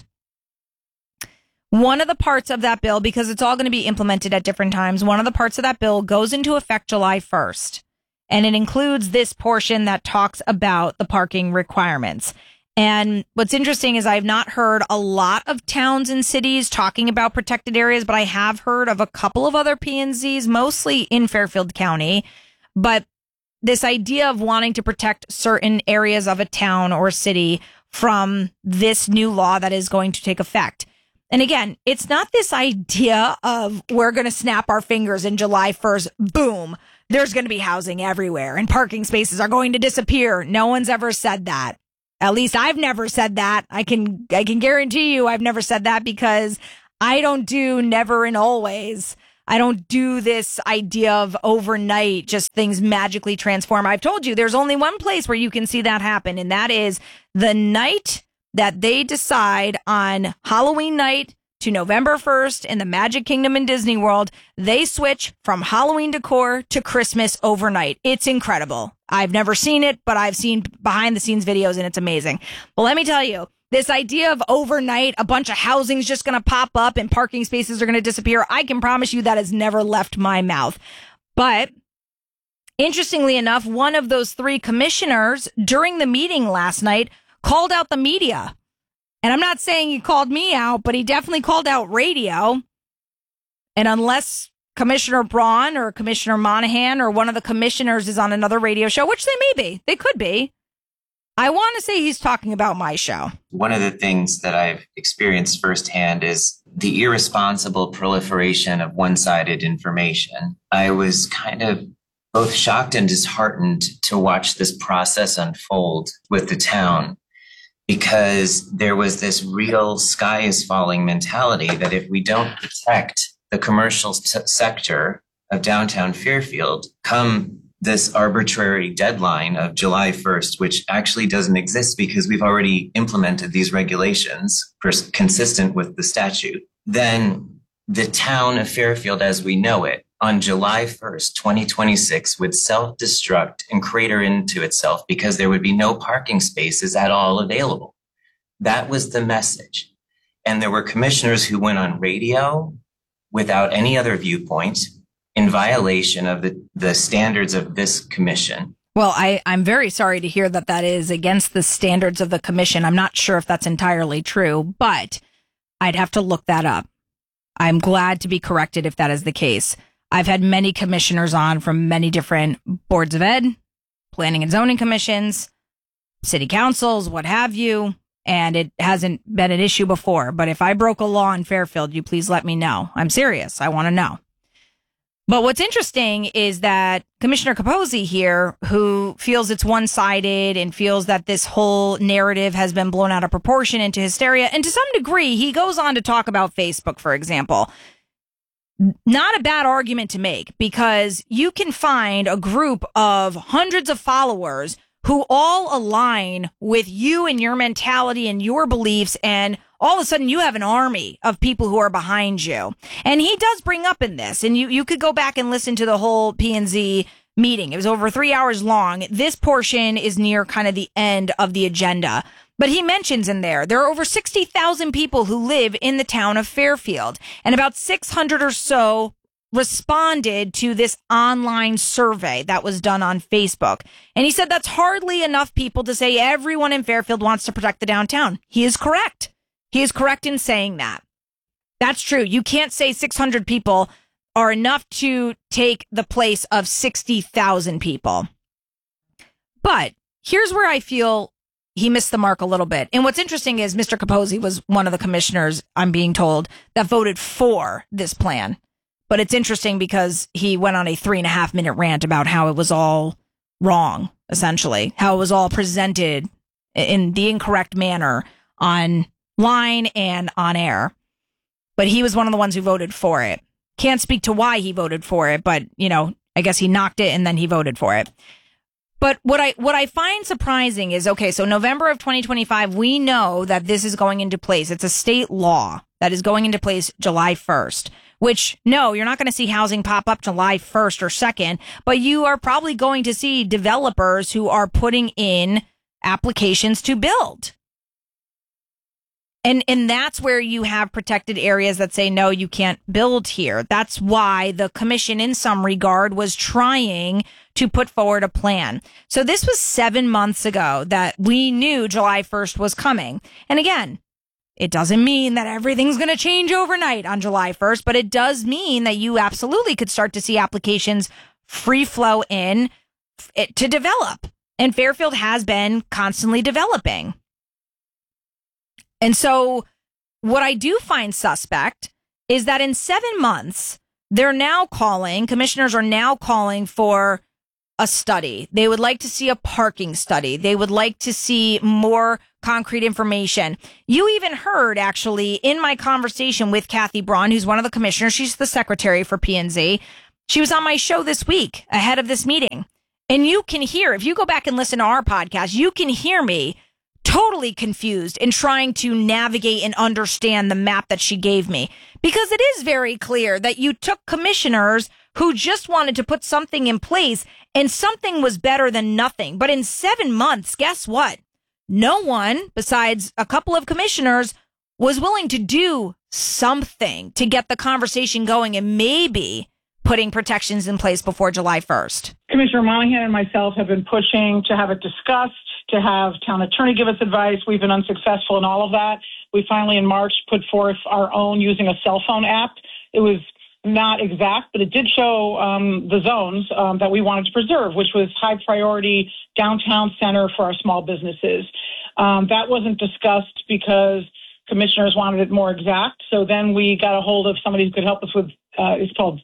One of the parts of that bill, because it's all going to be implemented at different times, one of the parts of that bill goes into effect July 1st. And it includes this portion that talks about the parking requirements. And what's interesting is I've not heard a lot of towns and cities talking about protected areas, but I have heard of a couple of other P&Zs, mostly in Fairfield County. But this idea of wanting to protect certain areas of a town or city from this new law that is going to take effect. And again, it's not this idea of we're going to snap our fingers and July 1st, boom, there's going to be housing everywhere and parking spaces are going to disappear. No one's ever said that. At least I've never said that. I can guarantee you I've never said that because I don't do never and always. I don't do this idea of overnight, just things magically transform. I've told you there's only one place where you can see that happen, and that is the night that they decide on Halloween night to November 1st in the Magic Kingdom in Disney World. They switch from Halloween decor to Christmas overnight. It's incredible. I've never seen it, but I've seen behind the scenes videos and it's amazing. Well, let me tell you, this idea of overnight, a bunch of housing's just going to pop up and parking spaces are going to disappear. I can promise you that has never left my mouth. But interestingly enough, one of those three commissioners during the meeting last night called out the media. And I'm not saying he called me out, but he definitely called out radio. And unless Commissioner Braun or Commissioner Monahan or one of the commissioners is on another radio show, which they may be, they could be, I want to say he's talking about my show. One of the things that I've experienced firsthand is the irresponsible proliferation of one-sided information. I was kind of both shocked and disheartened to watch this process unfold with the town, because there was this real sky is falling mentality that if we don't protect the commercial sector of downtown Fairfield, come this arbitrary deadline of July 1st, which actually doesn't exist because we've already implemented these regulations consistent with the statute, then the town of Fairfield as we know it on July 1st, 2026 would self-destruct and crater into itself because there would be no parking spaces at all available. That was the message. And there were commissioners who went on radio without any other viewpoint in violation of the standards of this commission. Well, I'm very sorry to hear that that is against the standards of the commission. I'm not sure if that's entirely true, but I'd have to look that up. I'm glad to be corrected if that is the case. I've had many commissioners on from many different boards of ed, planning and zoning commissions, city councils, what have you, and it hasn't been an issue before. But if I broke a law in Fairfield, you please let me know. I'm serious. I want to know. But what's interesting is that Commissioner Capozzi here, who feels it's one-sided and feels that this whole narrative has been blown out of proportion into hysteria, and to some degree, he goes on to talk about Facebook, for example. Not a bad argument to make, because you can find a group of hundreds of followers who all align with you and your mentality and your beliefs, and all of a sudden you have an army of people who are behind you. And he does bring up in this, and you could go back and listen to the whole P&Z meeting. It was over 3 hours long. This portion is near kind of the end of the agenda. But he mentions in there are over 60,000 people who live in the town of Fairfield, and about 600 or so responded to this online survey that was done on Facebook. And he said that's hardly enough people to say everyone in Fairfield wants to protect the downtown. He is correct. He is correct in saying that. That's true. You can't say 600 people are enough to take the place of 60,000 people. But here's where I feel he missed the mark a little bit. And what's interesting is Mr. Capozzi was one of the commissioners, I'm being told, that voted for this plan. But it's interesting because he went on a 3.5-minute rant about how it was all wrong, essentially, how it was all presented in the incorrect manner online and on air. But he was one of the ones who voted for it. Can't speak to why he voted for it, but, you know, I guess he knocked it and then he voted for it. But what I find surprising is, okay, so November of 2025, we know that this is going into place. It's a state law that is going into place July 1st, which, no, you're not going to see housing pop up July 1st or 2nd, but you are probably going to see developers who are putting in applications to build. And that's where you have protected areas that say, no, you can't build here. That's why the commission in some regard was trying to put forward a plan. So this was 7 months ago that we knew July 1st was coming. And again, it doesn't mean that everything's going to change overnight on July 1st, but it does mean that you absolutely could start to see applications free flow in to develop. And Fairfield has been constantly developing. And so what I do find suspect is that in 7 months, commissioners are now calling for a study. They would like to see a parking study. They would like to see more concrete information. You even heard, actually, in my conversation with Kathy Braun, who's one of the commissioners, she's the secretary for P&Z. She was on my show this week ahead of this meeting. And you can hear, if you go back and listen to our podcast, you can hear me totally confused in trying to navigate and understand the map that she gave me. Because it is very clear that you took commissioners who just wanted to put something in place and something was better than nothing. But in 7 months, guess what? No one besides a couple of commissioners was willing to do something to get the conversation going and maybe putting protections in place before July 1st. Commissioner Monahan and myself have been pushing to have it discussed, to have town attorney give us advice. We've been unsuccessful in all of that. We finally in March put forth our own using a cell phone app. It was not exact, but it did show the zones that we wanted to preserve, which was high priority downtown center for our small businesses. That wasn't discussed because commissioners wanted it more exact. So then we got a hold of somebody who could help us with, it's called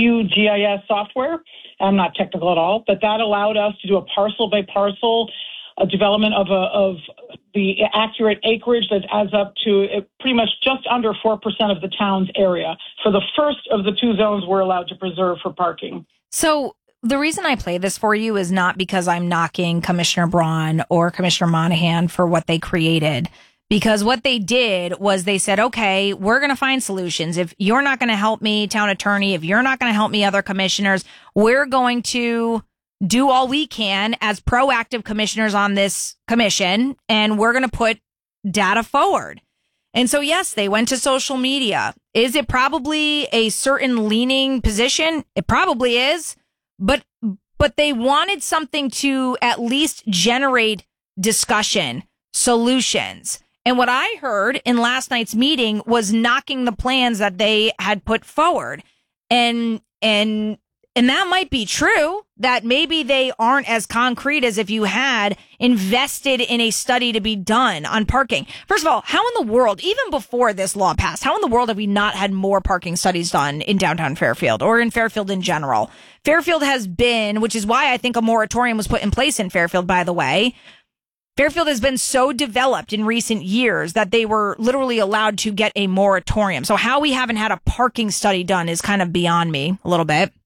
QGIS software. I'm not technical at all, but that allowed us to do a parcel by parcel development of the accurate acreage that adds up to pretty much just under 4% of the town's area. For the first of the two zones we're allowed to preserve for parking. So the reason I play this for you is not because I'm knocking Commissioner Braun or Commissioner Monahan for what they created. Because what they did was they said, okay, we're going to find solutions. If you're not going to help me, town attorney, if you're not going to help me, other commissioners, we're going to do all we can as proactive commissioners on this commission, and we're going to put data forward. And so, yes, they went to social media. Is it probably a certain leaning position? It probably is. But they wanted something to at least generate discussion, solutions. And what I heard in last night's meeting was knocking the plans that they had put forward. And that might be true, that maybe they aren't as concrete as if you had invested in a study to be done on parking. First of all, how in the world, even before this law passed, how in the world have we not had more parking studies done in downtown Fairfield or in Fairfield in general? Fairfield has been, which is why I think a moratorium was put in place in Fairfield, by the way. Fairfield has been so developed in recent years that they were literally allowed to get a moratorium. So how we haven't had a parking study done is kind of beyond me a little bit.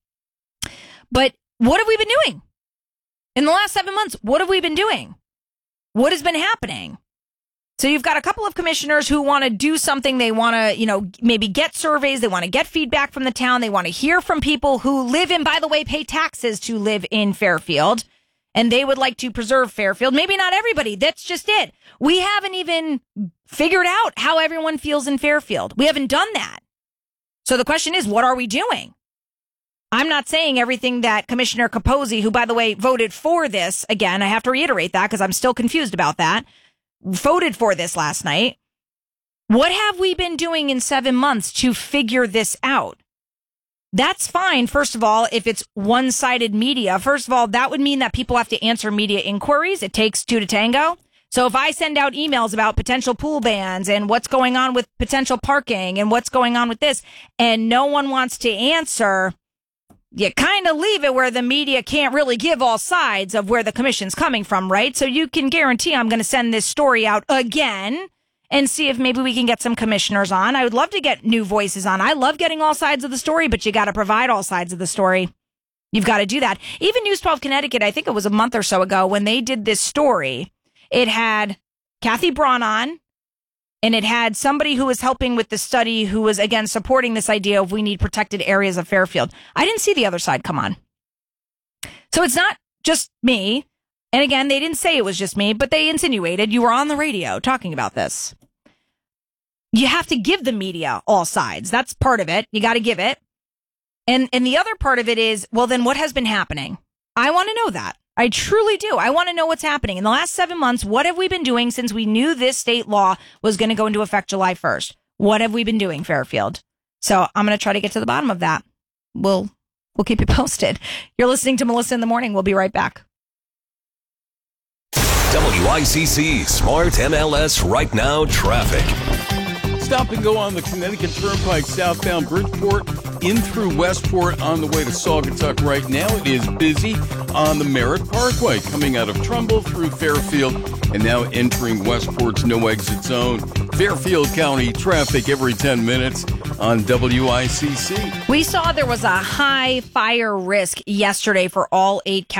But what have we been doing? In the last 7 months, what have we been doing? What has been happening? So you've got a couple of commissioners who want to do something. They want to, maybe get surveys. They want to get feedback from the town. They want to hear from people who live in, by the way, pay taxes to live in Fairfield. And they would like to preserve Fairfield. Maybe not everybody. That's just it. We haven't even figured out how everyone feels in Fairfield. We haven't done that. So the question is, what are we doing? I'm not saying everything that Commissioner Capozzi, who, by the way, voted for this, again, I have to reiterate that because I'm still confused about that, voted for this last night. What have we been doing in 7 months to figure this out? That's fine, first of all, if it's one-sided media. First of all, that would mean that people have to answer media inquiries. It takes two to tango. So if I send out emails about potential pool bans and what's going on with potential parking and what's going on with this, and no one wants to answer, you kind of leave it where the media can't really give all sides of where the commission's coming from, right? So you can guarantee I'm going to send this story out again and see if maybe we can get some commissioners on. I would love to get new voices on. I love getting all sides of the story, but you got to provide all sides of the story. You've got to do that. Even News 12 Connecticut, I think it was a month or so ago when they did this story, it had Kathy Braun on, and it had somebody who was helping with the study who was, again, supporting this idea of we need protected areas of Fairfield. I didn't see the other side come on. So it's not just me. And again, they didn't say it was just me, but they insinuated you were on the radio talking about this. You have to give the media all sides. That's part of it. You got to give it. And the other part of it is, well, then what has been happening? I want to know that. I truly do. I want to know what's happening. In the last 7 months, what have we been doing since we knew this state law was going to go into effect July 1st? What have we been doing, Fairfield? So I'm going to try to get to the bottom of that. We'll keep you posted. You're listening to Melissa in the Morning. We'll be right back. WICC Smart MLS Right Now Traffic. Stop and go on the Connecticut Turnpike southbound Bridgeport in through Westport on the way to Saugatuck right now. It is busy on the Merritt Parkway coming out of Trumbull through Fairfield and now entering Westport's no exit zone. Fairfield County traffic every 10 minutes on WICC. We saw there was a high fire risk yesterday for all 8 counties.